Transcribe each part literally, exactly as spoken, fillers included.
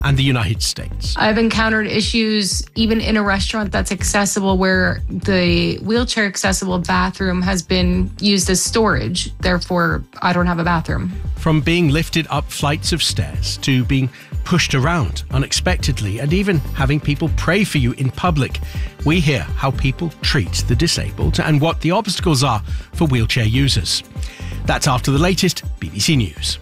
and the United States. I've encountered issues even in a restaurant that's accessible where the wheelchair accessible bathroom has been used as storage. Therefore, I don't have a bathroom. From being lifted up flights of stairs to being pushed around unexpectedly and even having people pray for you in public, we hear how people treat the disabled and what the obstacles are for wheelchair users. That's after the latest B B C News.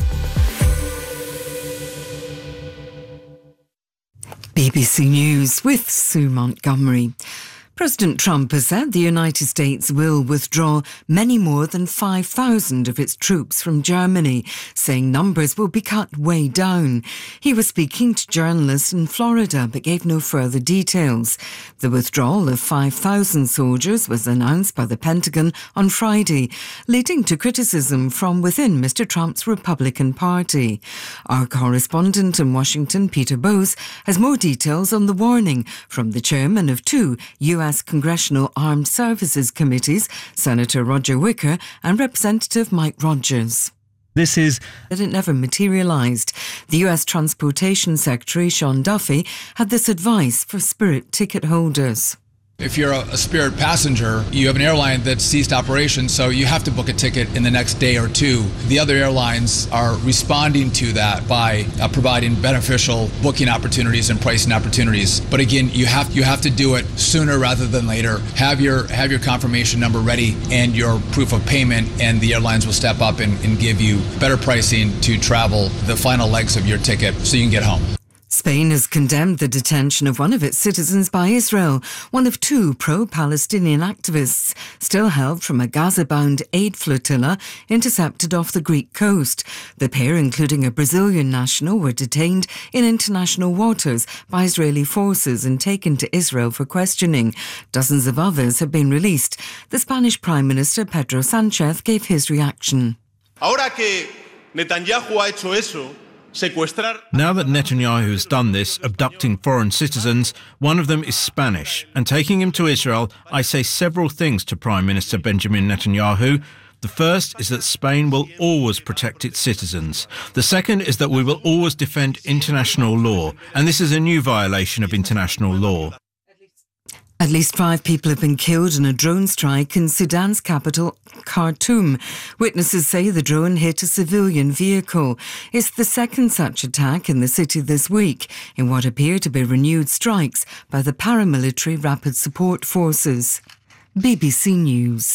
B B C News with Sue Montgomery. President Trump has said the United States will withdraw many more than five thousand of its troops from Germany, saying numbers will be cut way down. He was speaking to journalists in Florida but gave no further details. The withdrawal of five thousand soldiers was announced by the Pentagon on Friday, leading to criticism from within Mister Trump's Republican Party. Our correspondent in Washington, Peter Bose, has more details on the warning from the chairman of two U S Congressional Armed Services Committees, Senator Roger Wicker, and Representative Mike Rogers. This is that it never materialised. The U S Transportation Secretary, Sean Duffy, had this advice for Spirit ticket holders. If you're a, a Spirit passenger, you have an airline that ceased operations, so you have to book a ticket in the next day or two. The other airlines are responding to that by uh, providing beneficial booking opportunities and pricing opportunities. But again, you have you have to do it sooner rather than later. Have your have your confirmation number ready and your proof of payment, and the airlines will step up and, and give you better pricing to travel the final legs of your ticket so you can get home. Spain has condemned the detention of one of its citizens by Israel, one of two pro-Palestinian activists still held from a Gaza-bound aid flotilla intercepted off the Greek coast. The pair, including a Brazilian national, were detained in international waters by Israeli forces and taken to Israel for questioning. Dozens of others have been released. The Spanish Prime Minister Pedro Sánchez gave his reaction. Ahora que Netanyahu ha hecho eso, Now that Netanyahu has done this, abducting foreign citizens, one of them is Spanish, and taking him to Israel, I say several things to Prime Minister Benjamin Netanyahu. The first is that Spain will always protect its citizens. The second is that we will always defend international law, and this is a new violation of international law. At least five people have been killed in a drone strike in Sudan's capital, Khartoum. Witnesses say the drone hit a civilian vehicle. It's the second such attack in the city this week, in what appear to be renewed strikes by the paramilitary Rapid Support Forces. B B C News.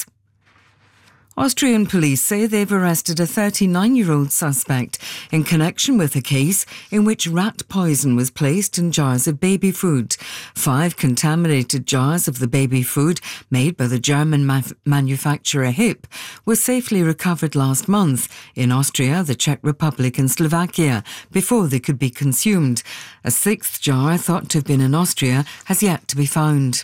Austrian police say they've arrested a thirty-nine-year-old suspect in connection with a case in which rat poison was placed in jars of baby food. Five contaminated jars of the baby food made by the German ma- manufacturer H I P were safely recovered last month in Austria, the Czech Republic and Slovakia before they could be consumed. A sixth jar, thought to have been in Austria, has yet to be found.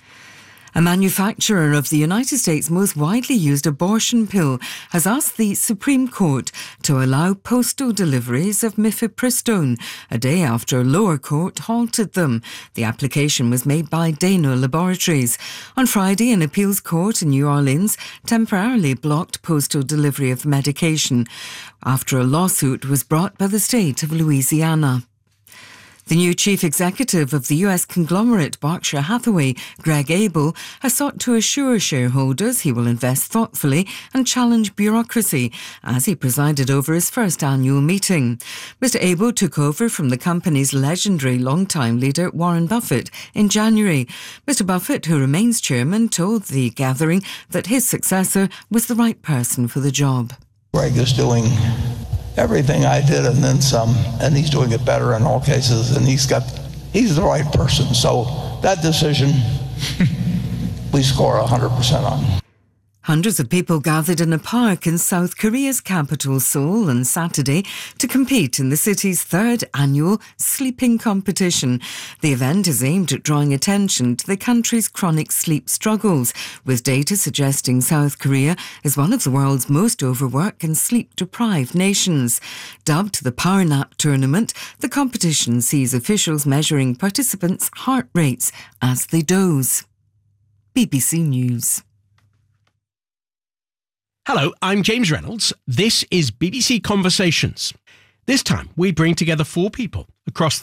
A manufacturer of the United States' most widely used abortion pill has asked the Supreme Court to allow postal deliveries of mifepristone a day after a lower court halted them. The application was made by Dano Laboratories. On Friday, an appeals court in New Orleans temporarily blocked postal delivery of medication after a lawsuit was brought by the state of Louisiana. The new chief executive of the U S conglomerate Berkshire Hathaway, Greg Abel, has sought to assure shareholders he will invest thoughtfully and challenge bureaucracy as he presided over his first annual meeting. Mister Abel took over from the company's legendary longtime leader Warren Buffett in January. Mister Buffett, who remains chairman, told the gathering that his successor was the right person for the job. Greg is doing everything I did and then some, and he's doing it better in all cases, and he's got, he's the right person. So that decision, we score one hundred percent on. Hundreds of people gathered in a park in South Korea's capital, Seoul, on Saturday to compete in the city's third annual sleeping competition. The event is aimed at drawing attention to the country's chronic sleep struggles, with data suggesting South Korea is one of the world's most overworked and sleep-deprived nations. Dubbed the Power Nap Tournament, the competition sees officials measuring participants' heart rates as they doze. B B C News. Hello, I'm James Reynolds. This is B B C Conversations. This time, we bring together four people across